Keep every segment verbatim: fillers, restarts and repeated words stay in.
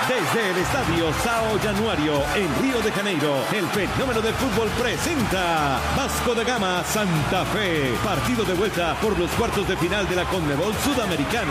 Desde el Estadio São Januário en Río de Janeiro, el fenómeno del fútbol presenta Vasco da Gama Santa Fe. Partido de vuelta por los cuartos de final de la Conmebol Sudamericana.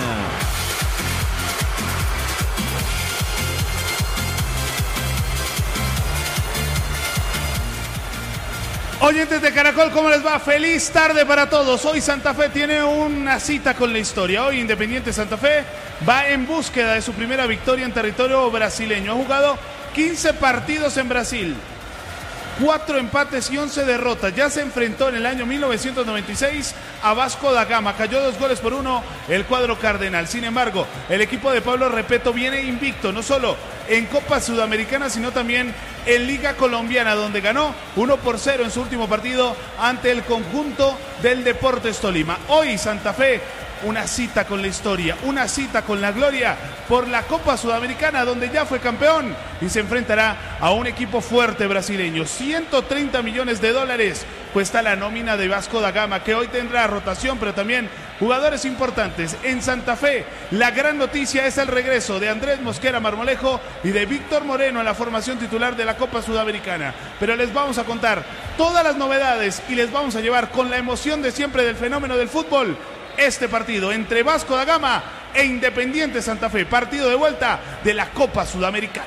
Oyentes de Caracol, ¿cómo les va? Feliz tarde para todos. Hoy Santa Fe tiene una cita con la historia. Hoy Independiente Santa Fe va en búsqueda de su primera victoria en territorio brasileño. Ha jugado quince partidos en Brasil, cuatro empates y once derrotas. Ya se enfrentó en el año mil novecientos noventa y seis a Vasco da Gama. Cayó dos goles por uno el cuadro cardenal. Sin embargo, el equipo de Pablo Repeto viene invicto, no solo en Copa Sudamericana, sino también en Liga Colombiana, donde ganó uno por cero en su último partido ante el conjunto del Deportes Tolima. Hoy Santa Fe, una cita con la historia, una cita con la gloria por la Copa Sudamericana, donde ya fue campeón y se enfrentará a un equipo fuerte brasileño. ciento treinta millones de dólares cuesta la nómina de Vasco da Gama, que hoy tendrá rotación, pero también jugadores importantes. En Santa Fe, la gran noticia es el regreso de Andrés Mosquera Marmolejo y de Víctor Moreno en la formación titular de la Copa Sudamericana. Pero les vamos a contar todas las novedades y les vamos a llevar con la emoción de siempre del fenómeno del fútbol este partido entre Vasco da Gama e Independiente Santa Fe, partido de vuelta de la Copa Sudamericana.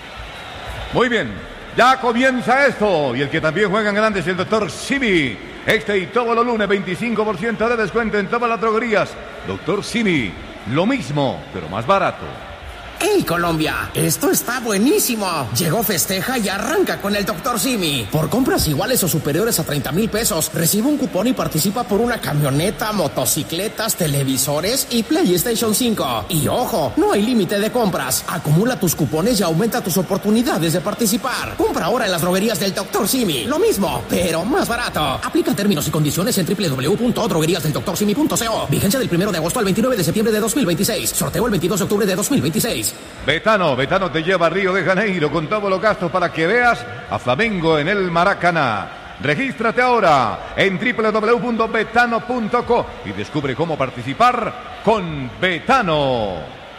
Muy bien, ya comienza esto, y el que también juega en grande es el doctor Simi. Este y todos los lunes, veinticinco por ciento de descuento en todas las droguerías. doctor Simi, lo mismo, pero más barato. ¡Hey, Colombia! ¡Esto está buenísimo! Llegó Festeja y arranca con el doctor Simi. Por compras iguales o superiores a treinta mil pesos, recibe un cupón y participa por una camioneta, motocicletas, televisores y PlayStation cinco. Y ojo, no hay límite de compras. Acumula tus cupones y aumenta tus oportunidades de participar. Compra ahora en las droguerías del doctor Simi. Lo mismo, pero más barato. Aplican términos y condiciones en doble u doble u doble u punto droguerías del doctor simi punto co. Vigencia del primero de agosto al veintinueve de septiembre de dos mil veintiséis. Sorteo el veintidós de octubre de dos mil veintiséis. Betano, Betano te lleva a Río de Janeiro con todos los gastos para que veas a Flamengo en el Maracaná. Regístrate ahora en doble u doble u doble u punto betano punto co y descubre cómo participar con Betano.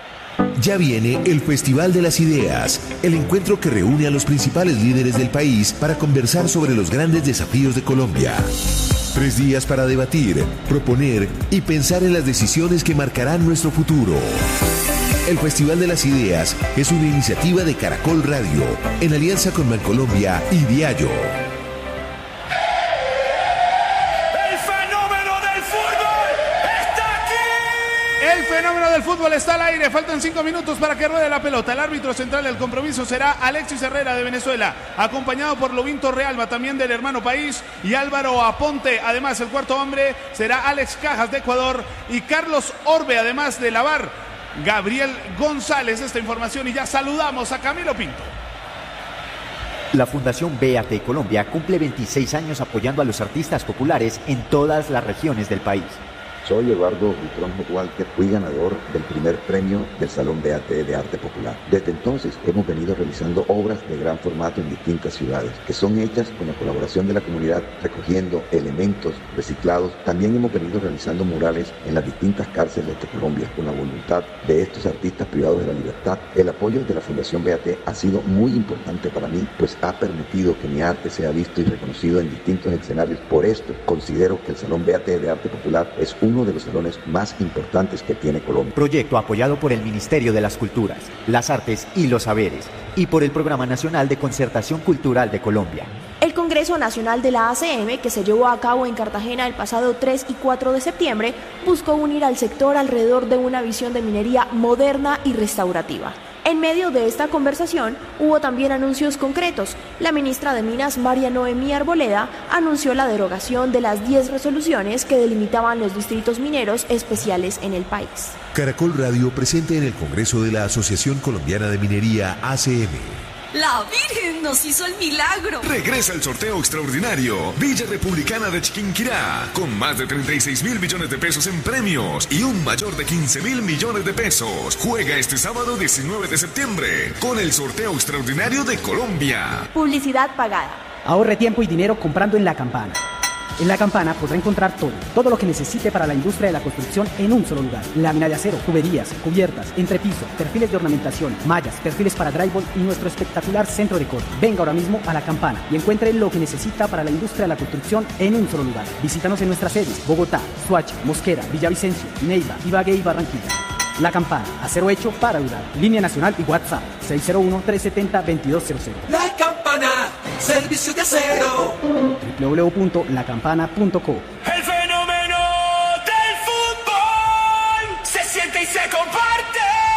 Ya viene el Festival de las Ideas, el encuentro que reúne a los principales líderes del país para conversar sobre los grandes desafíos de Colombia. Tres días para debatir, proponer y pensar en las decisiones que marcarán nuestro futuro. El Festival de las Ideas es una iniciativa de Caracol Radio, en alianza con Bancolombia y Diallo. ¡El fenómeno del fútbol está aquí! El fenómeno del fútbol está al aire. Faltan cinco minutos para que ruede la pelota. El árbitro central del compromiso será Alexis Herrera de Venezuela, acompañado por Lubín Torrealba, también del hermano país, y Álvaro Aponte. Además, el cuarto hombre será Alex Cajas de Ecuador y Carlos Orbe, además de la V A R, Gabriel González. Esta información, y ya saludamos a Camilo Pinto. La Fundación B A T Colombia cumple veintiséis años apoyando a los artistas populares en todas las regiones del país. Soy Eduardo Buitrón Walker, fui ganador del primer premio del Salón B A T de Arte Popular. Desde entonces hemos venido realizando obras de gran formato en distintas ciudades, que son hechas con la colaboración de la comunidad, recogiendo elementos reciclados. También hemos venido realizando murales en las distintas cárceles de Colombia, con la voluntad de estos artistas privados de la libertad. El apoyo de la Fundación B A T ha sido muy importante para mí, pues ha permitido que mi arte sea visto y reconocido en distintos escenarios. Por esto, considero que el Salón B A T de Arte Popular es uno de los salones más importantes que tiene Colombia. Proyecto apoyado por el Ministerio de las Culturas, las Artes y los Saberes y por el Programa Nacional de Concertación Cultural de Colombia. El Congreso Nacional de la A C M, que se llevó a cabo en Cartagena el pasado tres y cuatro de septiembre, buscó unir al sector alrededor de una visión de minería moderna y restaurativa. En medio de esta conversación hubo también anuncios concretos. La ministra de Minas, María Noemí Arboleda, anunció la derogación de las diez resoluciones que delimitaban los distritos mineros especiales en el país. Caracol Radio presente en el Congreso de la Asociación Colombiana de Minería A C M. La Virgen nos hizo el milagro. Regresa el sorteo extraordinario Villa Republicana de Chiquinquirá, con más de treinta y seis mil millones de pesos en premios y un mayor de quince mil millones de pesos. Juega este sábado diecinueve de septiembre con el sorteo extraordinario de Colombia. Publicidad pagada. Ahorre tiempo y dinero comprando en La Campana. En La Campana podrá encontrar todo, todo lo que necesite para la industria de la construcción en un solo lugar. Lámina de acero, tuberías, cubiertas, entrepiso, perfiles de ornamentación, mallas, perfiles para drywall y nuestro espectacular centro de corte. Venga ahora mismo a La Campana y encuentre lo que necesita para la industria de la construcción en un solo lugar. Visítanos en nuestras sedes: Bogotá, Soacha, Mosquera, Villavicencio, Neiva, Ibagué y Barranquilla. La Campana, acero hecho para durar. Línea nacional y WhatsApp seis cero uno, tres siete cero, dos dos cero cero. La Campana, servicio de acero. doble u doble u doble u punto la campana punto co. El fenómeno del fútbol se siente y se comparte.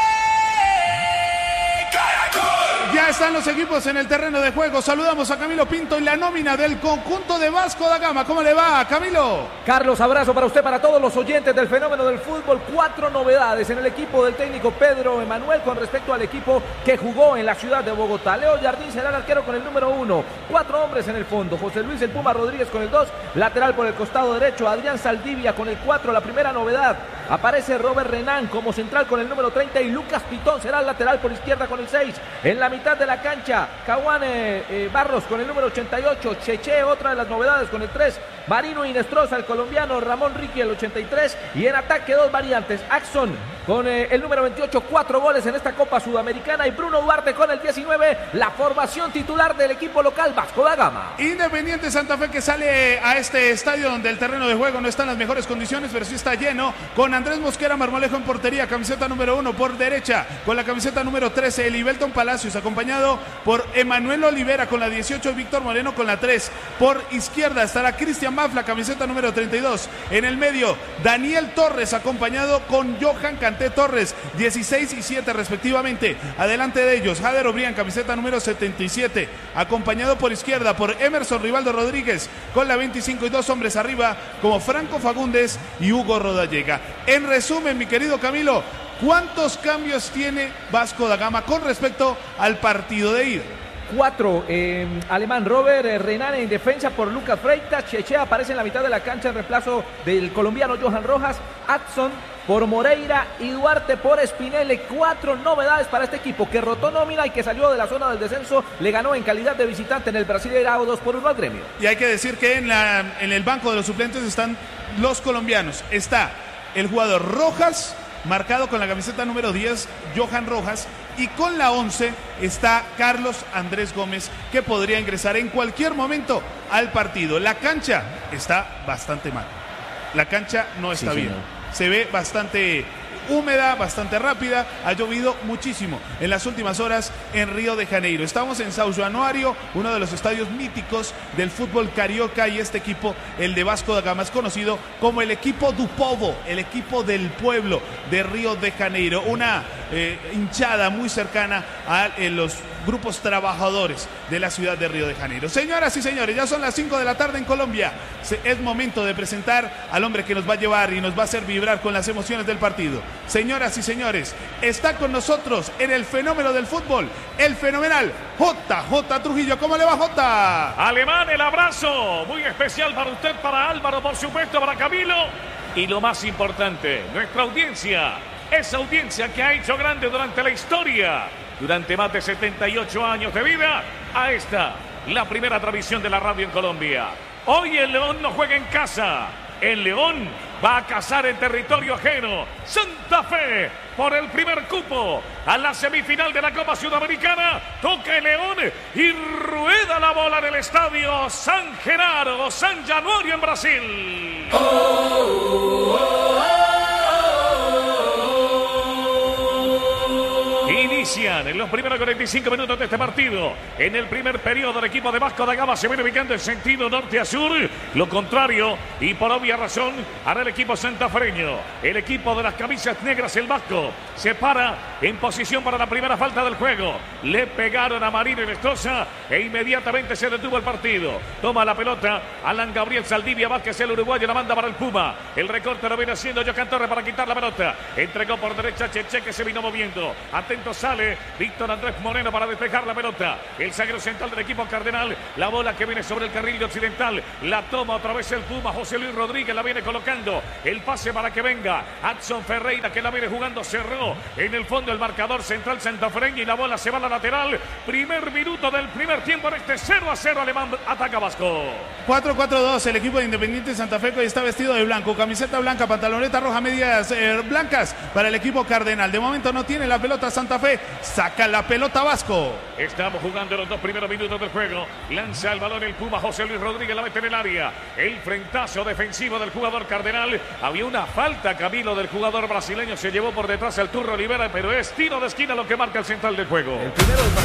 Caracol. Ya están los equipos en el terreno de juego. Saludamos a Camilo Pinto y la nómina del conjunto de Vasco da Gama. ¿Cómo le va, Camilo? Carlos, abrazo para usted, para todos los oyentes del fenómeno del fútbol. Cuatro novedades en el equipo del técnico Pedro Emanuel con respecto al equipo que jugó en la ciudad de Bogotá. Leo Jardín será el arquero con el número uno. Cuatro hombres en el fondo. José Luis El Puma Rodríguez con el dos. Lateral por el costado derecho. Adrián Saldivia con el cuatro. La primera novedad. Aparece Robert Renán como central con el número treinta y Lucas Pitón será el lateral por izquierda con el seis. En la mitad de la cancha, Caguane eh, Barros con el número ochenta y ocho. Cheche, otra de las novedades con el tres. Marino Inestrosa, el colombiano. Ramón Ricky, el ochenta y tres. Y en ataque, dos variantes. Axon con eh, el número veintiocho, cuatro goles en esta Copa Sudamericana. Y Bruno Duarte con el diecinueve, la formación titular del equipo local Vasco da Gama. Independiente Santa Fe que sale a este estadio donde el terreno de juego no está en las mejores condiciones, pero sí está lleno, con Andrés Mosquera Marmolejo en portería, camiseta número uno por derecha, con la camiseta número trece, Elibelton Palacios, acompañado por Emanuel Olivera con la dieciocho, Víctor Moreno con la tres. Por izquierda estará Cristian Mafla, camiseta número treinta y dos. En el medio, Daniel Torres, acompañado con Johan Canté Torres, dieciséis y siete respectivamente. Adelante de ellos, Jader Obrián, camiseta número setenta y siete, acompañado por izquierda por Emerson Rivaldo Rodríguez con la veinticinco, y dos hombres arriba como Franco Fagundes y Hugo Rodallega. En resumen, mi querido Camilo, ¿cuántos cambios tiene Vasco da Gama con respecto al partido de ida? Cuatro, eh, alemán Robert eh, Renán en defensa por Lucas Freitas. Cheche aparece en la mitad de la cancha en reemplazo del colombiano Johan Rojas. Adson por Moreira y Duarte por Spinelli. Cuatro novedades para este equipo que rotó nómina y que salió de la zona del descenso. Le ganó en calidad de visitante en el Brasileirao dos por uno al Gremio. Y hay que decir que en, la, en el banco de los suplentes están los colombianos. Está el jugador Rojas, marcado con la camiseta número diez, Johan Rojas, y con la once está Carlos Andrés Gómez, que podría ingresar en cualquier momento al partido. La cancha está bastante mal. La cancha no está sí, bien. Señor. Se ve bastante húmeda, bastante rápida, ha llovido muchísimo en las últimas horas en Río de Janeiro. Estamos en São Januário, uno de los estadios míticos del fútbol carioca, y este equipo, el de Vasco da Gama, es conocido como el equipo do povo, el equipo del pueblo de Río de Janeiro, una eh, hinchada muy cercana a eh, los grupos trabajadores de la ciudad de Río de Janeiro. Señoras y señores, ya son las cinco de la tarde en Colombia. Es momento de presentar al hombre que nos va a llevar y nos va a hacer vibrar con las emociones del partido. Señoras y señores, está con nosotros en el fenómeno del fútbol, el fenomenal J J Trujillo. ¿Cómo le va, J? Alemán, el abrazo muy especial para usted, para Álvaro, por supuesto, para Camilo. Y lo más importante, nuestra audiencia, esa audiencia que ha hecho grande durante la historia, durante más de setenta y ocho años de vida, a esta, la primera transmisión de la radio en Colombia. Hoy el León no juega en casa. El León va a cazar en territorio ajeno. Santa Fe, por el primer cupo a la semifinal de la Copa Sudamericana. Toca el León y rueda la bola en el estadio San Genaro, São Januário en Brasil. Oh, oh, oh, oh. Inician en los primeros cuarenta y cinco minutos de este partido. En el primer periodo, el equipo de Vasco da Gama se viene ubicando en sentido norte a sur. Lo contrario, y por obvia razón, hará el equipo santafereño. El equipo de las camisas negras, el Vasco, se para en posición para la primera falta del juego. Le pegaron a Marino Inestrosa e inmediatamente se detuvo el partido. Toma la pelota Alan Gabriel Saldivia Vázquez, el uruguayo, la manda para el Puma. El recorte lo viene haciendo Johan Torres para quitar la pelota. Entregó por derecha Cheche, que se vino moviendo. Atento sale Víctor Andrés Moreno para despejar la pelota. El zaguero central del equipo cardenal. La bola que viene sobre el carril de occidental. La toma otra vez el Puma. José Luis Rodríguez la viene colocando. El pase para que venga Adson Ferreira, que la viene jugando. Cerró en el fondo el marcador central santafereño y la bola se va a la lateral. Primer minuto del primer tiempo en este cero a cero alemán. Ataca Vasco. cuatro cuatro dos, el equipo de Independiente Santa Fe que hoy está vestido de blanco, camiseta blanca, pantaloneta roja, medias eh, blancas para el equipo cardenal. De momento no tiene la pelota Santa Fe, saca la pelota Vasco. Estamos jugando los dos primeros minutos del juego. Lanza el balón el Puma José Luis Rodríguez, la mete en el área. El frentazo defensivo del jugador cardenal. Había una falta, Camilo, del jugador brasileño. Se llevó por detrás al Turro Olivera, pero es tiro de esquina lo que marca el central del juego. El primero del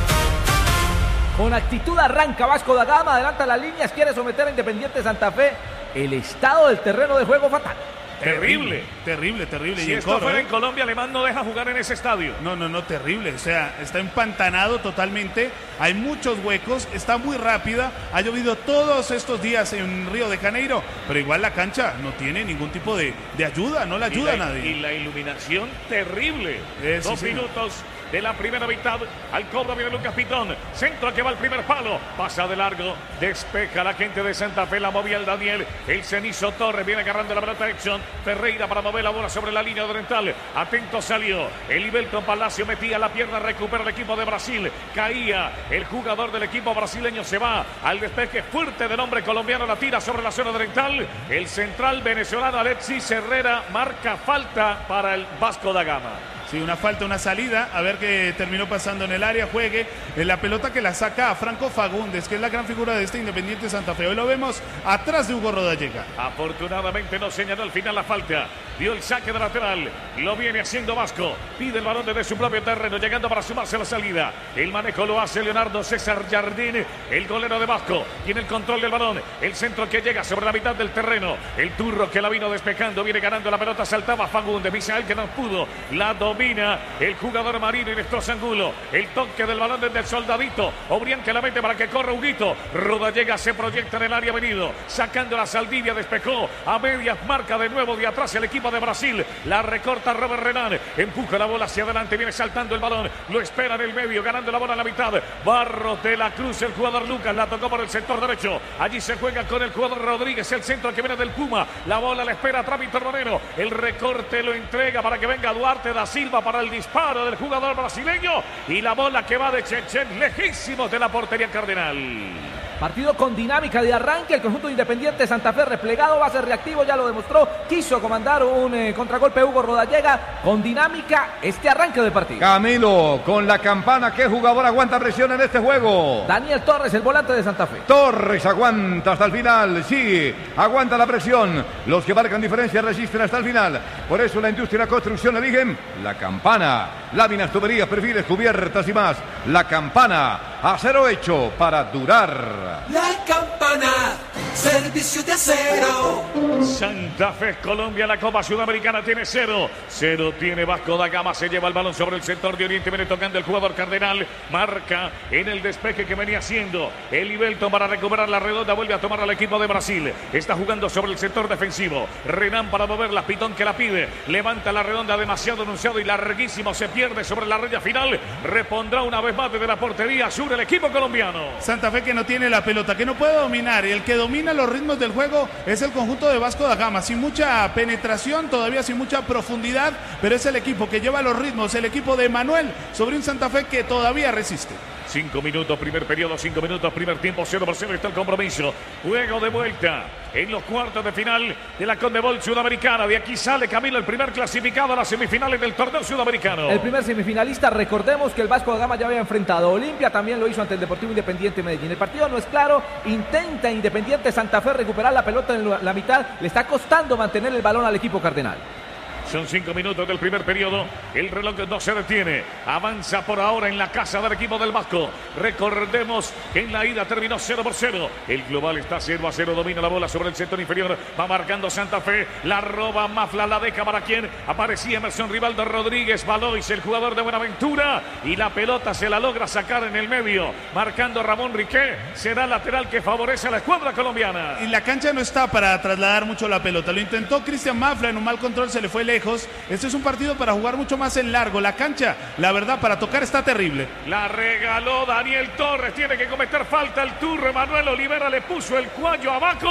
Con actitud arranca Vasco da Gama, adelanta las líneas, quiere someter a Independiente Santa Fe. El estado del terreno de juego fatal. Terrible. Terrible, terrible. Si y en esto coro, fuera ¿eh? en Colombia, Alemán no deja jugar en ese estadio. No, no, no, terrible. O sea, está empantanado totalmente. Hay muchos huecos, está muy rápida. Ha llovido todos estos días en Río de Janeiro, pero igual la cancha no tiene ningún tipo de, de ayuda, no le ayuda y la, a nadie. Y la iluminación terrible. Eh, Dos sí, minutos de la primera mitad. Al cobro viene Lucas Pitón. Centro que va al primer palo. Pasa de largo. Despeja la gente de Santa Fe. La movía el Daniel. El Cenizo Torres viene agarrando la pelota. Exxon Ferreira para mover la bola sobre la línea oriental. Atento salió. El Ibelton Palacio metía la pierna. Recupera el equipo de Brasil. Caía el jugador del equipo brasileño. Se va al despeje fuerte del hombre colombiano. La tira sobre la zona oriental. El central venezolano Alexis Herrera marca falta para el Vasco da Gama. Sí, una falta, una salida, a ver qué terminó pasando en el área, juegue en la pelota que la saca a Franco Fagundes, que es la gran figura de este Independiente Santa Fe. Hoy lo vemos atrás de Hugo Rodallega. Afortunadamente no señaló al final la falta, dio el saque de lateral, lo viene haciendo Vasco, pide el balón desde su propio terreno, llegando para sumarse a la salida. El manejo lo hace Leonardo César Jardín, el golero de Vasco, tiene el control del balón, el centro que llega sobre la mitad del terreno, el turro que la vino despejando, viene ganando la pelota, saltaba Fagundes, Misael que no pudo, la domina el jugador marino y destroza Angulo. El toque del balón desde el soldadito. Obrián que la mete para que corra Huguito. Rodallega se proyecta en el área venido. Sacando la Saldivia, despejó. A medias marca de nuevo de atrás el equipo de Brasil. La recorta Robert Renan. Empuja la bola hacia adelante. Viene saltando el balón. Lo espera en el medio. Ganando la bola en la mitad. Barros de la Cruz. El jugador Lucas la tocó por el sector derecho. Allí se juega con el jugador Rodríguez. El centro que viene del Puma. La bola la espera atrás Víctor Moreno. El recorte lo entrega para que venga Duarte da Silva para el disparo del jugador brasileño y la bola que va de Chechen lejísimos de la portería cardenal. Partido con dinámica de arranque, el conjunto Independiente Santa Fe replegado, va a ser reactivo, ya lo demostró, quiso comandar un eh, contragolpe Hugo Rodallega, con dinámica este arranque del partido. Camilo, con la campana, ¿qué jugador aguanta presión en este juego? Daniel Torres, el volante de Santa Fe. Torres aguanta hasta el final, sí, aguanta la presión, los que marcan diferencia resisten hasta el final, por eso la industria y la construcción eligen la campana, láminas, tuberías, perfiles, cubiertas y más, la campana, acero hecho para durar. La campana, servicio de acero. Santa Fe, Colombia, la Copa Sudamericana tiene cero. Cero tiene Vasco da Gama, se lleva el balón sobre el sector de Oriente, viene tocando el jugador cardenal. Marca en el despeje que venía haciendo el Ibelton para recuperar la redonda, vuelve a tomar al equipo de Brasil. Está jugando sobre el sector defensivo. Renan para moverla, Pitón que la pide. Levanta la redonda demasiado anunciado y larguísimo, se pierde sobre la raya final. Repondrá una vez más desde la portería sur el equipo colombiano. Santa Fe que no tiene la pelota, que no puede dominar, y el que domina los ritmos del juego es el conjunto de Vasco da Gama, sin mucha penetración, todavía sin mucha profundidad, pero es el equipo que lleva los ritmos, el equipo de Manuel sobre un Santa Fe que todavía resiste. Cinco minutos, primer periodo, cinco minutos, primer tiempo, cero por cero está el compromiso. Juego de vuelta en los cuartos de final de la Conmebol Sudamericana. De aquí sale Camilo, el primer clasificado a las semifinales del torneo sudamericano. El primer semifinalista, recordemos que el Vasco da Gama ya había enfrentado a Olimpia, también lo hizo ante el Deportivo Independiente Medellín. El partido no es claro, intenta Independiente Santa Fe recuperar la pelota en la mitad, le está costando mantener el balón al equipo cardenal. Son cinco minutos del primer periodo. El reloj no se detiene. Avanza por ahora en la casa del equipo del Vasco. Recordemos que en la ida terminó cero por cero. El global está cero a cero. Domina la bola sobre el sector inferior. Va marcando Santa Fe. La roba Mafla. La deja para quien aparecía Emerson Rivaldo Rodríguez. Valois, el jugador de Buenaventura. Y la pelota se la logra sacar en el medio. Marcando Ramón Riqué. Será lateral que favorece a la escuadra colombiana. Y la cancha no está para trasladar mucho la pelota. Lo intentó Cristian Mafla. En un mal control se le fue lejos. Este es un partido para jugar mucho más en largo. La cancha, la verdad, para tocar está terrible. La regaló Daniel Torres. Tiene que cometer falta el turro. Emanuel Olivera le puso el cuello abajo.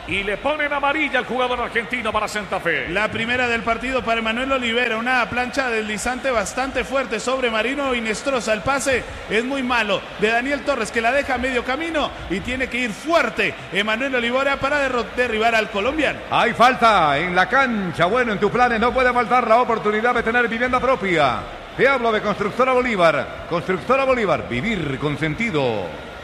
y le ponen amarilla al jugador argentino para Santa Fe. La primera del partido para Emanuel Olivera, una plancha deslizante bastante fuerte sobre Marino Inestrosa. El pase es muy malo de Daniel Torres, que la deja a medio camino y tiene que ir fuerte Emanuel Olivera para derribar al colombiano. Hay falta en la cancha. Bueno, en tu planes no puede faltar la oportunidad de tener vivienda propia. Te hablo de Constructora Bolívar. Constructora Bolívar, vivir con sentido.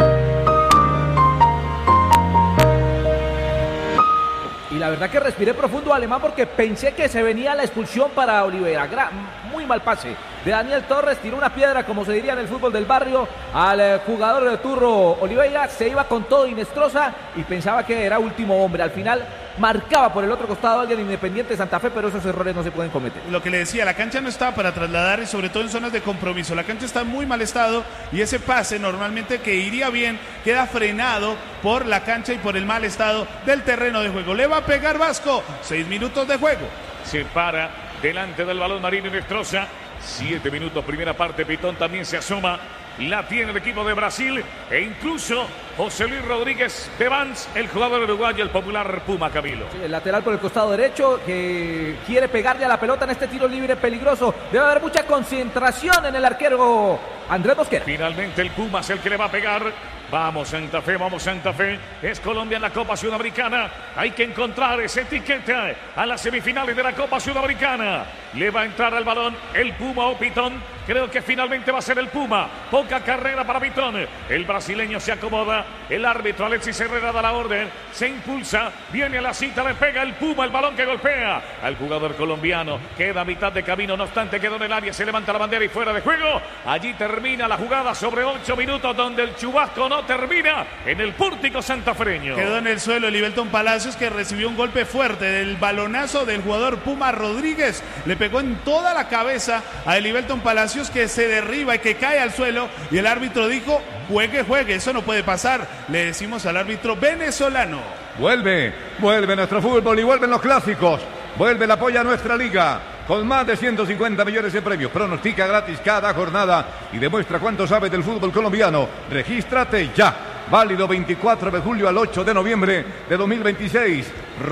Y la verdad que respiré profundo, Alemán, porque pensé que se venía la expulsión para Olivera. Gra muy mal pase de Daniel Torres, tiró una piedra, como se diría en el fútbol del barrio, al eh, jugador de turno Oliveira. Se iba con todo Inestrosa y pensaba que era último hombre. Al final marcaba por el otro costado alguien Independiente Santa Fe, pero esos errores no se pueden cometer. Lo que le decía, la cancha no está para trasladar, y sobre todo en zonas de compromiso. La cancha está en muy mal estado y ese pase normalmente que iría bien queda frenado por la cancha y por el mal estado del terreno de juego. Le va a pegar Vasco, seis minutos de juego. Se para delante del balón Marino Inestrosa. Siete minutos, primera parte. Pitón también se asoma. La tiene el equipo de Brasil e incluso José Luis Rodríguez de Vans, el jugador uruguayo, el popular Puma, Camilo. Sí, el lateral por el costado derecho que quiere pegarle a la pelota en este tiro libre peligroso. Debe haber mucha concentración en el arquero Andrés Mosquera. Finalmente el Puma es el que le va a pegar. Vamos Santa Fe, vamos Santa Fe. Es Colombia en la Copa Sudamericana. Hay que encontrar esa etiqueta a las semifinales de la Copa Sudamericana. Le va a entrar al balón el Puma o Pitón. Creo que finalmente va a ser el Puma. Poca carrera para Pitón. El brasileño se acomoda. El árbitro Alexis Herrera da la orden. Se impulsa. Viene a la cita. Le pega el Puma. El balón que golpea al jugador colombiano. Queda a mitad de camino. No obstante, quedó en el área. Se levanta la bandera y fuera de juego. Allí termina la jugada sobre ocho minutos, donde el chubasco no termina en el pórtico santafereño. Quedó en el suelo Elivelton Palacios, que recibió un golpe fuerte del balonazo del jugador Puma Rodríguez. Le pegó en toda la cabeza a Elivelton Palacios, que se derriba y que cae al suelo, y el árbitro dijo: juegue, juegue, eso no puede pasar. Le decimos al árbitro venezolano: vuelve, vuelve nuestro fútbol y vuelven los clásicos. Vuelve el apoyo a nuestra liga con más de ciento cincuenta millones de premios. Pronostica gratis cada jornada y demuestra cuánto sabes del fútbol colombiano. Regístrate ya. Válido veinticuatro de julio al ocho de noviembre de dos mil veintiséis.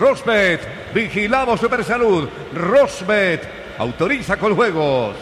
Rosbet, vigilado Supersalud. Rosbet, autoriza con juegos.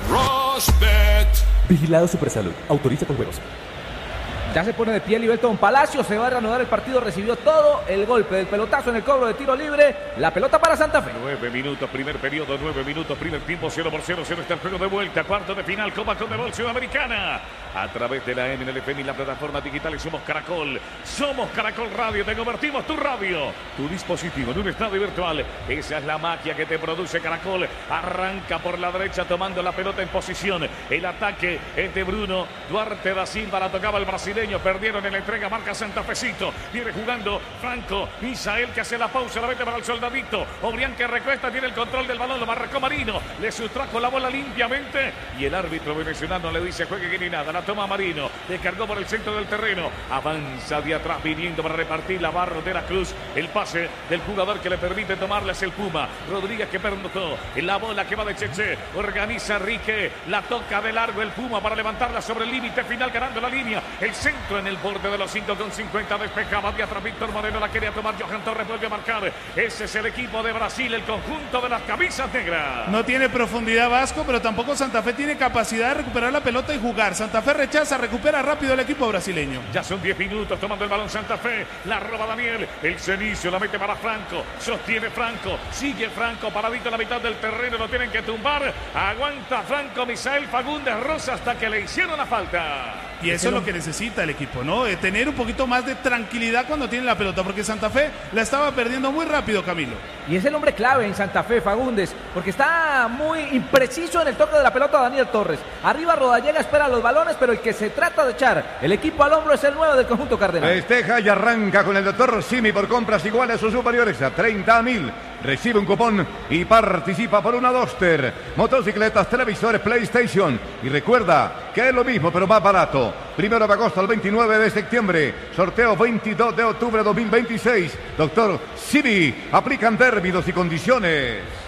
Rosbet, vigilado Supersalud, autoriza con juegos. Ya se pone de pie Elivelton Palacios, se va a reanudar el partido, recibió todo el golpe del pelotazo en el cobro de tiro libre. La pelota para Santa Fe. Nueve minutos, primer periodo, nueve minutos, primer tiempo, cero por cero, cero está el juego de vuelta, cuarto de final, Copa Conmebol Sudamericana. A través de la M N L F M y la plataforma digital, somos Caracol, somos Caracol Radio, te convertimos tu radio, tu dispositivo en un estadio virtual. Esa es la magia que te produce Caracol. Arranca por la derecha tomando la pelota en posición. El ataque es de Bruno Duarte da Silva, la tocaba el brasileño. Perdieron en la entrega, marca Santafecito. Viene jugando Franco Misael, que hace la pausa, la mete para el soldadito. Obrián, que recuesta, tiene el control del balón, lo marcó Marino. Le sustrajo la bola limpiamente. Y el árbitro venezolano le dice: juegue que ni nada. La toma Marino. Descargó por el centro del terreno. Avanza de atrás, viniendo para repartir la barra de la Cruz. El pase del jugador que le permite tomarle es el Puma. Rodríguez, que permutó. En la bola que va de Cheche. Organiza Rique. La toca de largo el Puma para levantarla sobre el límite final, ganando la línea. El centro en el borde de los cinco con cincuenta, despejaba de atrás Víctor Moreno, la quería tomar Johan Torres, vuelve a marcar. Ese es el equipo de Brasil, el conjunto de las camisas negras. No tiene profundidad Vasco, pero tampoco Santa Fe tiene capacidad de recuperar la pelota y jugar. Santa Fe rechaza, recupera rápido el equipo brasileño. Ya son diez minutos tomando el balón Santa Fe, la roba Daniel, el Cenicio la mete para Franco, sostiene Franco, sigue Franco paradito en la mitad del terreno, lo tienen que tumbar, aguanta Franco Misael Fagundes Rosa hasta que le hicieron la falta. Y eso es lo que necesita el equipo, ¿no? Eh, tener un poquito más de tranquilidad cuando tiene la pelota, porque Santa Fe la estaba perdiendo muy rápido, Camilo. Y es el hombre clave en Santa Fe, Fagundes, porque está muy impreciso en el toque de la pelota Daniel Torres. Arriba Rodallega espera los balones, pero el que se trata de echar el equipo al hombro es el nuevo del conjunto cardenal. Festeja y arranca con el doctor Simi por compras iguales o superiores a treinta mil. Recibe un cupón y participa por una Duster, motocicletas, televisores, PlayStation. Y recuerda que es lo mismo, pero más barato. Primero de agosto al veintinueve de septiembre. Sorteo veintidós de octubre de dos mil veintiséis. Doctor Simi, aplican términos y condiciones.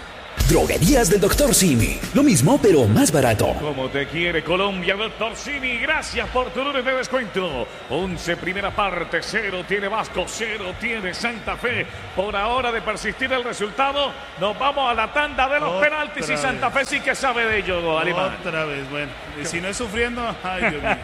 Droguerías del doctor Simi. Lo mismo, pero más barato. Como te quiere Colombia, doctor Simi. Gracias por tu lunes de descuento. once primera parte, cero tiene Vasco, cero tiene Santa Fe. Por ahora, de persistir el resultado, nos vamos a la tanda de los Otra penaltis vez. y Santa Fe sí que sabe de ello, Alemán. Otra vez, bueno. Y si no es sufriendo, ay, Dios mío.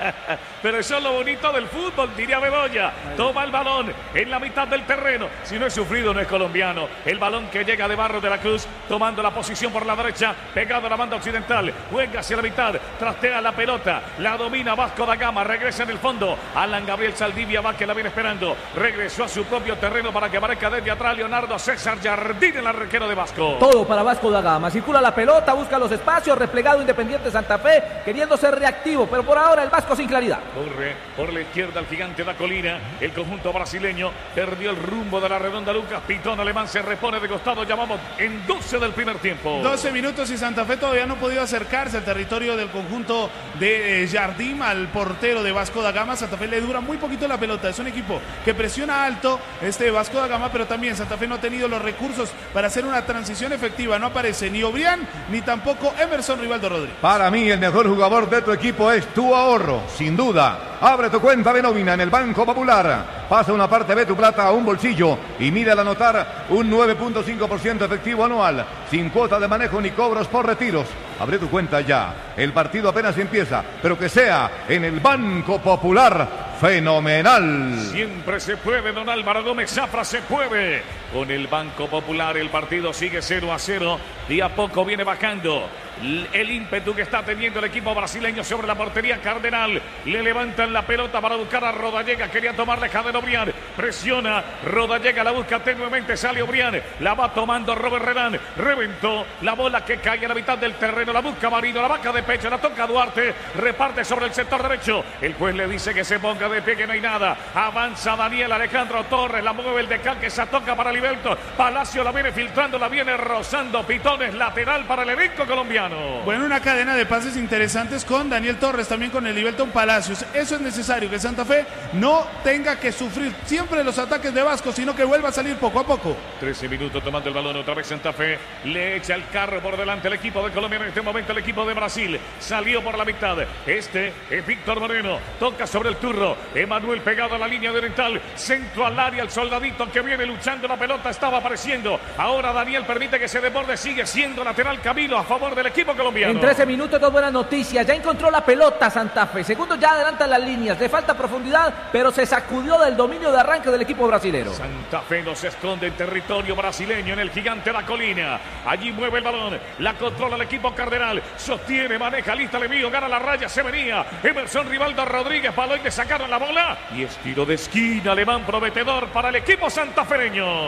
Pero eso es lo bonito del fútbol, diría Bedoya. Toma el balón en la mitad del terreno. Si no es sufrido, no es colombiano. El balón que llega de Barros de la Cruz, tomando la posición por la derecha, pegado a la banda occidental, juega hacia la mitad, trastea la pelota, la domina Vasco da Gama, regresa en el fondo, Alan Gabriel Saldivia va que la viene esperando, regresó a su propio terreno para que aparezca desde atrás Leonardo César Jardín, el arquero de Vasco. Todo para Vasco da Gama, circula la pelota, busca los espacios, replegado Independiente Santa Fe, queriendo ser reactivo, pero por ahora el Vasco sin claridad. Corre por la izquierda el gigante da Colina, el conjunto brasileño perdió el rumbo de la redonda. Lucas Pitón alemán se repone de costado, llamamos en doce del primer tiempo. doce minutos y Santa Fe todavía no ha podido acercarse al territorio del conjunto de eh, Jardim, al portero de Vasco da Gama. Santa Fe le dura muy poquito la pelota, es un equipo que presiona alto este Vasco da Gama, pero también Santa Fe no ha tenido los recursos para hacer una transición efectiva. No aparece ni Obrián ni tampoco Emerson Rivaldo Rodríguez. Para mí el mejor jugador de tu equipo es tu ahorro, sin duda. Abre tu cuenta de nómina en el Banco Popular. Pasa una parte de tu plata a un bolsillo y mira al anotar un nueve punto cinco por ciento efectivo anual, sin cuota de manejo ni cobros por retiros. Abre tu cuenta ya. El partido apenas empieza, pero que sea en el Banco Popular. Fenomenal. Siempre se puede, don Álvaro Gómez Zafra, se puede. Con el Banco Popular el partido sigue cero a cero y a poco viene bajando el ímpetu que está teniendo el equipo brasileño sobre la portería Cardenal. Le levantan la pelota para buscar a Rodallega, quería tomarle Jaden Obrián, presiona Rodallega, la busca tenuemente, sale Obrián, la va tomando Robert Renan, reventó la bola que cae a la mitad del terreno, la busca Marino, la vaca de pecho, la toca Duarte, reparte sobre el sector derecho, el juez le dice que se ponga de pie, que no hay nada, avanza Daniel Alejandro Torres, la mueve el decán, que se toca para Liberto, Palacio la viene filtrando, la viene rozando, Pitones lateral para el elenco colombiano. Bueno, una cadena de pases interesantes con Daniel Torres, también con el Liberton Palacios. Eso es necesario, que Santa Fe no tenga que sufrir siempre los ataques de Vasco, sino que vuelva a salir poco a poco. trece minutos tomando el balón, otra vez Santa Fe, le echa el carro por delante el equipo de Colombia, en este momento el equipo de Brasil, salió por la mitad, este es Víctor Moreno, toca sobre el turro, Emanuel pegado a la línea oriental, centro al área, el soldadito que viene luchando, la pelota estaba apareciendo, ahora Daniel permite que se desborde, sigue siendo lateral Camilo a favor del equipo colombiano. En trece minutos, dos buenas noticias. Ya encontró la pelota Santa Fe. Segundo, ya adelanta las líneas. Le falta profundidad, pero se sacudió del dominio de arranque del equipo brasilero. Santa Fe no se esconde en territorio brasileño, en el gigante La Colina. Allí mueve el balón, la controla el equipo Cardenal. Sostiene, maneja, lista el envío, gana la raya, se venía. Emerson Rivaldo Rodríguez, balón, le sacaron la bola. Y es tiro de esquina, alemán prometedor para el equipo santafereño.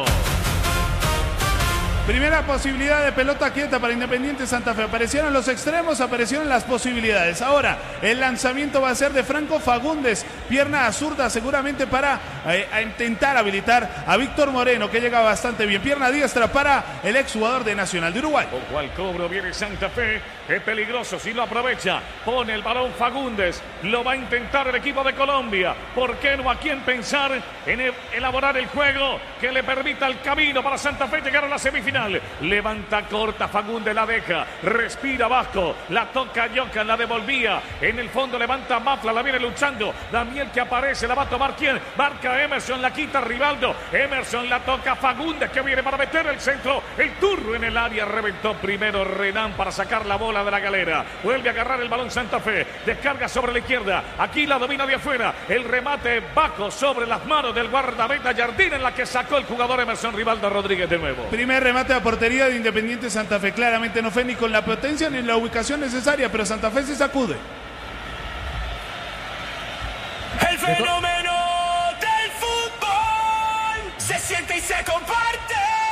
Primera posibilidad de pelota quieta para Independiente Santa Fe. Aparecieron los extremos, aparecieron las posibilidades. Ahora, el lanzamiento va a ser de Franco Fagundes. Pierna zurda seguramente para eh, a intentar habilitar a Víctor Moreno, que llega bastante bien. Pierna diestra para el exjugador de Nacional de Uruguay. Ojo al cobro, viene Santa Fe. Es peligroso si lo aprovecha. Pone el balón Fagundes. Lo va a intentar el equipo de Colombia. ¿Por qué no? ¿A quién pensar en el, elaborar el juego que le permita el camino para Santa Fe llegar a la semifinal? Levanta corta, Fagundes la deja, respira Vasco, la toca Yoka, la devolvía, en el fondo levanta Mafla, la viene luchando, Daniel que aparece, la va a tomar quién, marca Emerson, la quita Rivaldo, Emerson la toca Fagundes que viene para meter el centro, el turno en el área, reventó primero Renan para sacar la bola de la galera, vuelve a agarrar el balón Santa Fe, descarga sobre la izquierda, aquí la domina de afuera, el remate bajo sobre las manos del guardameta Jardín, en la que sacó el jugador Emerson Rivaldo Rodríguez de nuevo. Primer remate a portería de Independiente Santa Fe. Claramente no fue ni con la potencia ni en la ubicación necesaria, pero Santa Fe se sacude. El fenómeno del fútbol se siente y se comparte.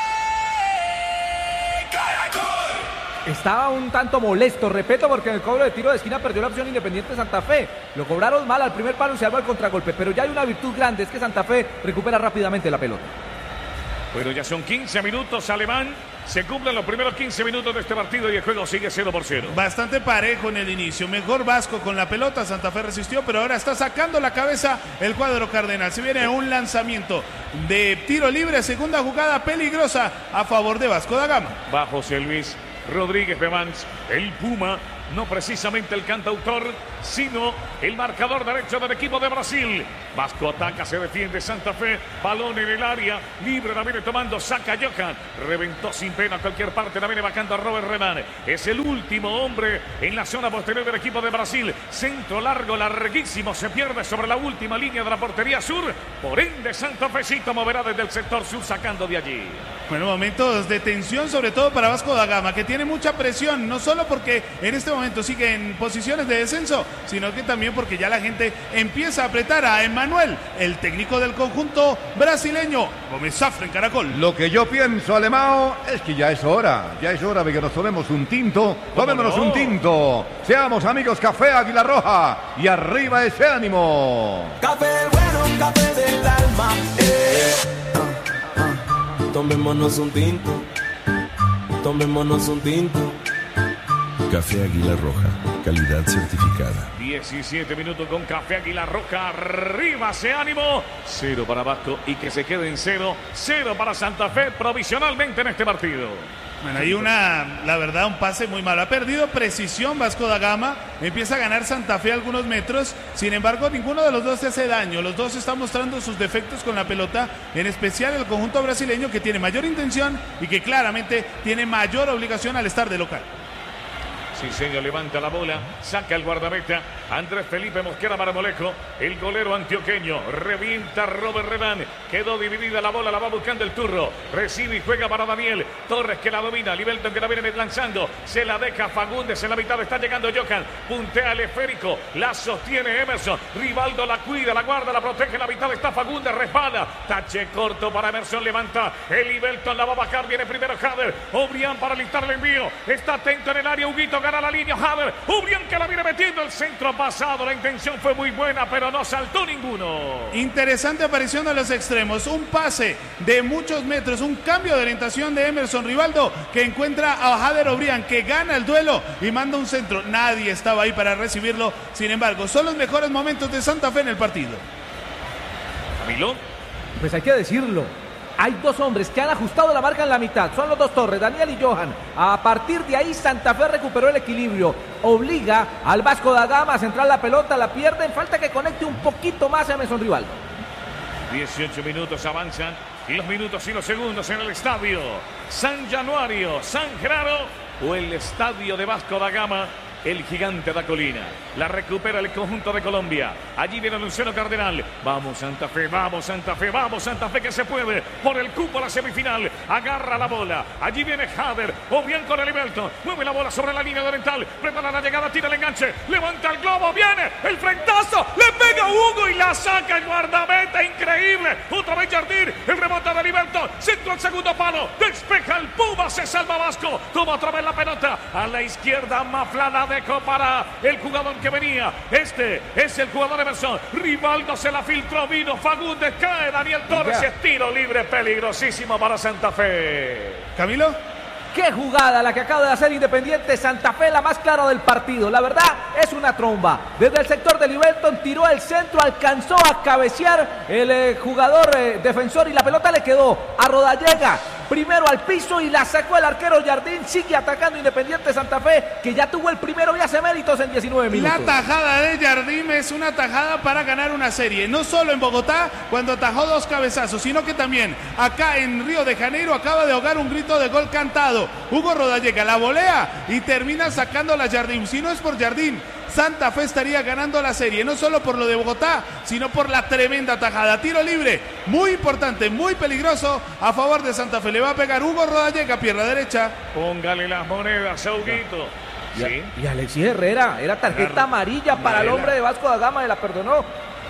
Caracol. Estaba un tanto molesto, repito, porque en el cobro de tiro de esquina perdió la opción Independiente Santa Fe. Lo cobraron mal al primer palo y se armó el contragolpe, pero ya hay una virtud grande, es que Santa Fe recupera rápidamente la pelota. Bueno, ya son quince minutos, alemán. Se cumplen los primeros quince minutos de este partido y el juego sigue cero por cero. Bastante parejo en el inicio. Mejor Vasco con la pelota. Santa Fe resistió, pero ahora está sacando la cabeza el cuadro cardenal. Se viene un lanzamiento de tiro libre. Segunda jugada peligrosa a favor de Vasco da Gama. Va José Luis Rodríguez Bemans, el Puma. No precisamente el cantautor, sino el marcador derecho del equipo de Brasil. Vasco ataca, se defiende Santa Fe. Balón en el área, libre la viene tomando, saca Johan. Reventó sin pena a cualquier parte, la viene bajando a Robert Renan. Es el último hombre en la zona posterior del equipo de Brasil. Centro largo, larguísimo, se pierde sobre la última línea de la portería sur. Por ende, Santa Fecito moverá desde el sector sur sacando de allí. Bueno, momentos de tensión, sobre todo para Vasco da Gama, que tiene mucha presión, no solo porque en este momento sigue en posiciones de descenso, sino que también porque ya la gente empieza a apretar a Emmanuel, el técnico del conjunto brasileño. Gómez Zafra en Caracol. Lo que yo pienso, Alemão, es que ya es hora, ya es hora de que nos tomemos un tinto, tomémonos no? un tinto, seamos amigos Café Águila Roja y arriba ese ánimo. Café bueno, café del alma, eh. uh, uh. Tomémonos un tinto, tomémonos un tinto. Café Águila Roja, calidad certificada. diecisiete minutos con Café Águila Roja, arriba ese ánimo. Cero para Vasco y que se quede en cero. Cero para Santa Fe provisionalmente en este partido. Bueno, hay una, la verdad, un pase muy malo. Ha perdido precisión Vasco da Gama. Empieza a ganar Santa Fe algunos metros. Sin embargo, ninguno de los dos se hace daño. Los dos están mostrando sus defectos con la pelota. En especial el conjunto brasileño, que tiene mayor intención y que claramente tiene mayor obligación al estar de local. Sí, señor, levanta la bola, saca el guardameta, Andrés Felipe Mosquera Marmolejo, el golero antioqueño, revienta Robert Renan, quedó dividida la bola, la va buscando el turro, recibe y juega para Daniel Torres que la domina, Libelton que la viene lanzando, se la deja Fagundes en la mitad, está llegando Johan, puntea el esférico, la sostiene Emerson, Rivaldo la cuida, la guarda, la protege, en la mitad está Fagundes, resbala, tache corto para Emerson, levanta, el Libelton la va a bajar, viene primero Jader, Obrián para listar el envío, está atento en el área, Huguito gana la línea, Jader, Ubrián que la viene metiendo, el centro pasado, la intención fue muy buena, pero no saltó ninguno. Interesante aparición de los extremos, un pase de muchos metros, un cambio de orientación de Emerson Rivaldo, que encuentra a Jader Obrián, que gana el duelo y manda un centro, nadie estaba ahí para recibirlo, sin embargo, son los mejores momentos de Santa Fe en el partido. Camilo. Pues hay que decirlo. Hay dos hombres que han ajustado la marca en la mitad. Son los dos Torres, Daniel y Johan. A partir de ahí Santa Fe recuperó el equilibrio. Obliga al Vasco da Gama a centrar la pelota. La pierden. Falta que conecte un poquito más a Emerson Rivaldo. dieciocho minutos avanzan. Y los minutos y los segundos en el estadio San Januario, San Genaro o el estadio de Vasco da Gama. El gigante da colina. La recupera el conjunto de Colombia. Allí viene Luciano Cardenal. Vamos Santa Fe, vamos Santa Fe, vamos Santa Fe que se puede. Por el cupo a la semifinal. Agarra la bola. Allí viene Jader. O bien con el Libelton. Mueve la bola sobre la línea oriental. Prepara la llegada, tira el enganche. Levanta el globo. Viene el frentazo. Le pega Hugo y la saca el guardameta. Increíble. Otra vez Jardín. El rebote de Libelton. Centro al segundo palo. Despeja el Puma. Se salva Vasco. Toma otra vez la pelota. A la izquierda Maflada de para el jugador que venía. Este es el jugador Emerson. Rivaldo se la filtró, vino Fagundes, cae Daniel Torres. Es tiro libre peligrosísimo para Santa Fe. Camilo. Qué jugada la que acaba de hacer Independiente Santa Fe, la más clara del partido. La verdad es una tromba. Desde el sector de Libelton tiró el centro, alcanzó a cabecear el eh, jugador eh, defensor y la pelota le quedó a Rodallega. Primero al piso y la sacó el arquero Jardín. Sigue atacando Independiente Santa Fe, que ya tuvo el primero y hace méritos en diecinueve minutos. La tajada de Jardín es una tajada para ganar una serie. No solo en Bogotá, cuando atajó dos cabezazos, sino que también acá en Río de Janeiro acaba de ahogar un grito de gol cantado. Hugo Rodallega la volea y termina sacando la Jardín. Si no es por Jardín, Santa Fe estaría ganando la serie, no solo por lo de Bogotá, sino por la tremenda tajada. Tiro libre, muy importante, muy peligroso a favor de Santa Fe. Le va a pegar Hugo Rodallega, pierna derecha. Póngale las monedas, Huguito. Y, ¿sí? y Alexis Herrera, era tarjeta Claro. amarilla para Varela. El hombre de Vasco da Gama, y la perdonó.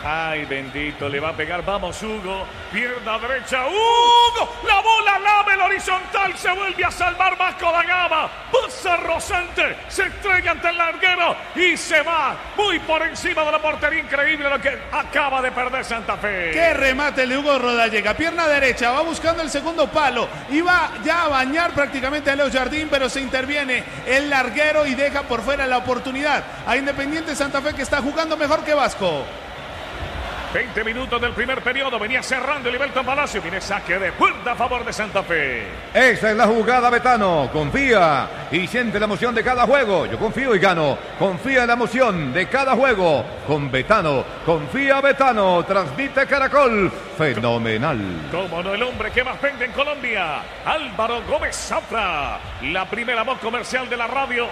Ay, bendito, le va a pegar. Vamos, Hugo. Pierna derecha. ¡Hugo! La bola lava el horizontal. Se vuelve a salvar Vasco da Gama. Pasa rozante. Se estrella ante el larguero. Y se va muy por encima de la portería. Increíble lo que acaba de perder Santa Fe. ¡Qué remate el de Hugo Rodallega! Pierna derecha. Va buscando el segundo palo. Iba ya a bañar prácticamente a Leo Jardín, pero se interviene el larguero y deja por fuera la oportunidad a Independiente Santa Fe, que está jugando mejor que Vasco. veinte minutos del primer periodo, venía cerrando el Ibelton Palacio, viene saque de puerta a favor de Santa Fe. Esa es la jugada, Betano. Confía y siente la emoción de cada juego. Yo confío y gano. Confía en la emoción de cada juego. Con Betano, confía Betano. Transmite Caracol. Fenomenal. Como no, el hombre que más vende en Colombia, Álvaro Gómez Zafra. La primera voz comercial de la radio.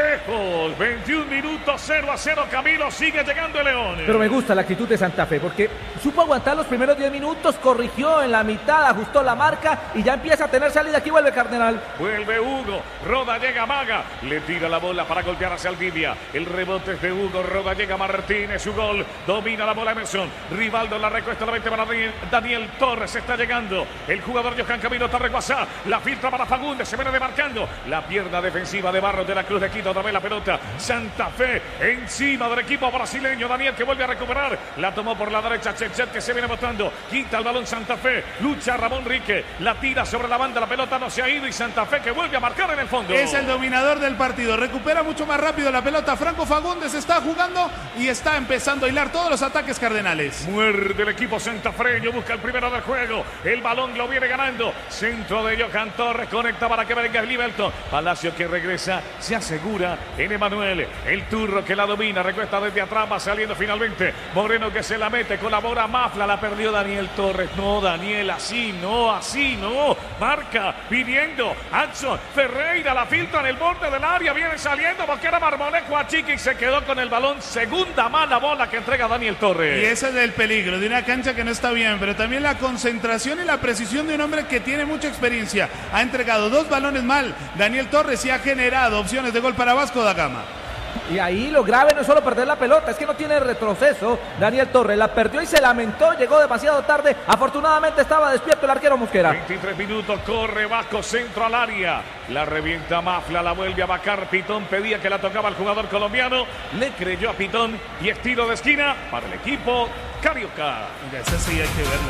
Lejos, veintiún minutos, cero a cero. Camilo, sigue llegando el León. Pero me gusta la actitud de Santa Fe, porque supo aguantar los primeros diez minutos, corrigió en la mitad, ajustó la marca y ya empieza a tener salida. Aquí vuelve Cardenal. Vuelve Hugo, Rodallega Maga, le tira la bola para golpear hacia Aldivia. El rebote es de Hugo, Rodallega Martínez, su gol, domina la bola Emerson. Rivaldo la recuesta, la veinte para Daniel Torres, está llegando. El jugador Johan Camilo Tarreguazá, la filtra para Fagundes, se viene demarcando. La pierna defensiva de Barros de la Cruz, le quita otra vez la pelota. Santa Fe encima del equipo brasileño. Daniel que vuelve a recuperar, la tomó por la derecha, Chechet que se viene botando, quita el balón Santa Fe, lucha Ramón Rique, la tira sobre la banda, la pelota no se ha ido y Santa Fe que vuelve a marcar en el fondo. Es el dominador del partido, recupera mucho más rápido la pelota, Franco Fagundes está jugando y está empezando a hilar todos los ataques cardenales. Muerde el equipo santafreño, busca el primero del juego, el balón lo viene ganando, centro de Johan Torres, conecta para que venga el Libelton, Palacio que regresa, se asegura en Emanuel, el turro que la domina, recuesta desde atrás, va saliendo finalmente, Moreno que se la mete, colabora Mafla, la perdió Daniel Torres. No, Daniel, así no, así no. Marca, viniendo, Adson Ferreira, la filtra en el borde del área, viene saliendo, Boquera Marmolejo a Chiqui y se quedó con el balón. Segunda mala bola que entrega Daniel Torres. Y ese es el peligro de una cancha que no está bien, pero también la concentración y la precisión de un hombre que tiene mucha experiencia. Ha entregado dos balones mal, Daniel Torres, y ha generado opciones de gol para Vasco da Gama. Y ahí lo grave no es solo perder la pelota, es que no tiene retroceso. Daniel Torres la perdió y se lamentó, llegó demasiado tarde. Afortunadamente estaba despierto el arquero Mosquera. veintitrés minutos, corre Vasco, centro al área. La revienta Mafla, la vuelve a vacar. Pitón pedía que la tocaba el jugador colombiano. Le creyó a Pitón y estilo de esquina para el equipo carioca. Mira, esa sí hay que verla,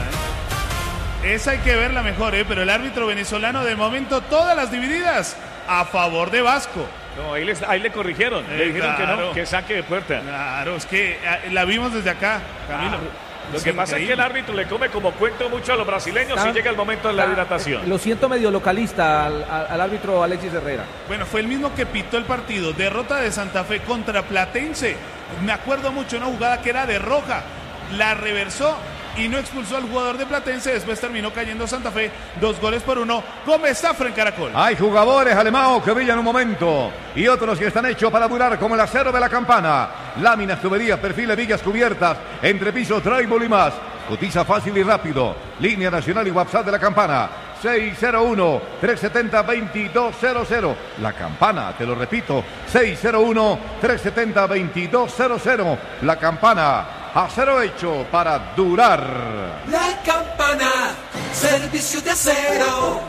¿eh? Esa hay que verla mejor, ¿eh? Pero el árbitro venezolano de momento todas las divididas a favor de Vasco. No, ahí, les, ahí le corrigieron, eh, le dijeron claro. que no, que saque de puerta. Claro, es que eh, la vimos desde acá, Camilo. Ah, lo que pasa es que el árbitro le come como cuento mucho a los brasileños si llega el momento de la dilatación. Lo siento medio localista al, al árbitro Alexis Herrera. Bueno, fue el mismo que pitó el partido. Derrota de Santa Fe contra Platense. Me acuerdo mucho una jugada que era de roja. La reversó y no expulsó al jugador de Platense. Después terminó cayendo Santa Fe, dos goles por uno. Gómez Zafra en Caracol. Hay jugadores alemanos que brillan un momento y otros que están hechos para durar, como el acero de la Campana. Láminas, tuberías, perfiles, vigas cubiertas, entrepisos, drywall y más. Cotiza fácil y rápido. Línea nacional y WhatsApp de la Campana. seis cero uno, tres siete cero, dos dos cero cero. La Campana, te lo repito, seis cero uno, tres siete cero, dos dos cero cero. La Campana, acero hecho para durar. La Campana, servicio de acero.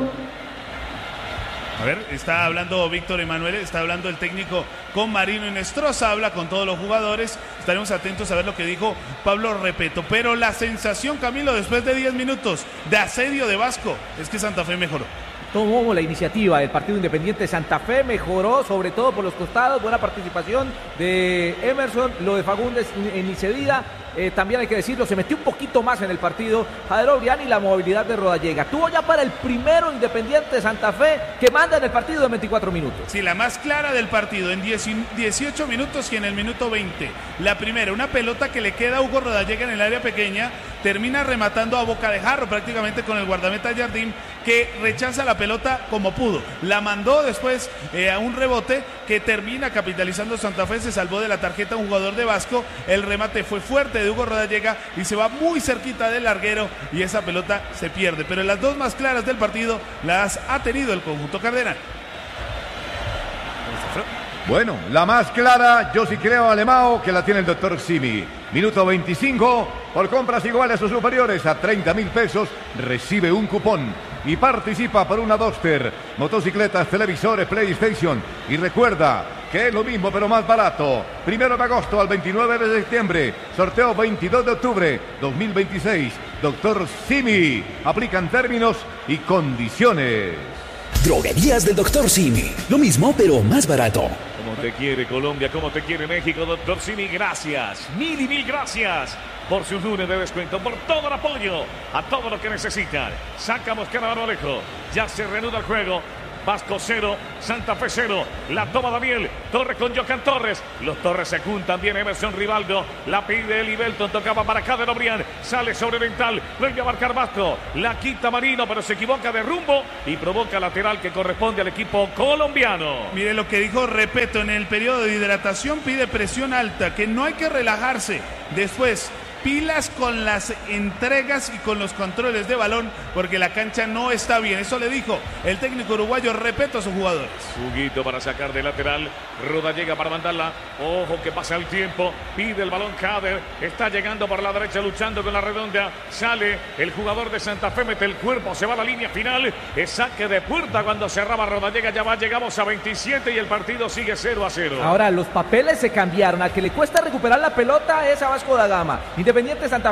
A ver, está hablando Víctor Emanuel, está hablando el técnico con Marino Inestrosa, habla con todos los jugadores. Estaremos atentos a ver lo que dijo Pablo Repeto. Pero la sensación, Camilo, después de diez minutos de asedio de Vasco, es que Santa Fe mejoró. Tomó la iniciativa del partido Independiente Santa Fe, mejoró sobre todo por los costados, buena participación de Emerson, lo de Fagundes ni se diga. Eh, también hay que decirlo, se metió un poquito más en el partido Jader Obrián y la movilidad de Rodallega. Tuvo ya para el primero Independiente Santa Fe que manda en el partido de veinticuatro minutos. Sí, la más clara del partido en dieciocho minutos y en el minuto veinte. La primera, una pelota que le queda a Hugo Rodallega en el área pequeña, termina rematando a boca de jarro prácticamente con el guardameta Jardín, que rechaza la pelota como pudo. La mandó después eh, a un rebote que termina capitalizando Santa Fe, se salvó de la tarjeta un jugador de Vasco. El remate fue fuerte de Hugo Rodallega y se va muy cerquita del larguero y esa pelota se pierde. Pero las dos más claras del partido las ha tenido el conjunto cardenal. Bueno, la más clara, yo sí creo, Alemão, que la tiene el doctor Simi. Minuto veinticinco, por compras iguales o superiores a treinta mil pesos, recibe un cupón y participa por una Duster, motocicletas, televisores, PlayStation. Y recuerda que es lo mismo pero más barato. Primero de agosto al veintinueve de septiembre, sorteo veintidós de octubre dos mil veintiséis. doctor Simi, aplican términos y condiciones. Droguerías del doctor Simi. Lo mismo, pero más barato. Como te quiere Colombia, como te quiere México, doctor Simi, gracias. Mil y mil gracias por sus lunes de descuento, por todo el apoyo, a todo lo que necesitan. Saca Mosquera Alejo. Ya se reanuda el juego. Vasco cero, Santa Fe cero. La toma Daniel Torres con Johan Torres. Los Torres se juntan. Viene Emerson Rivaldo. La pide Eli Belton. Tocaba para acá de Lobrián. Sale sobre Oriental. Vuelve a marcar Vasco. La quita Marino, pero se equivoca de rumbo y provoca lateral que corresponde al equipo colombiano. Mire lo que dijo Repeto en el periodo de hidratación. Pide presión alta, que no hay que relajarse. Después, pilas con las entregas y con los controles de balón, porque la cancha no está bien. Eso le dijo el técnico uruguayo Repeto a sus jugadores. Juguito para sacar de lateral. Ruda llega para mandarla. Ojo que pasa el tiempo. Pide el balón Cader. Está llegando por la derecha luchando con la redonda. Sale el jugador de Santa Fe. Mete el cuerpo. Se va a la línea final. Es saque de puerta cuando cerraba Rodallega. Ya va. Llegamos a veintisiete y el partido sigue cero a cero. Ahora los papeles se cambiaron. Al que le cuesta recuperar la pelota es a Vasco da Gama. Independiente Santa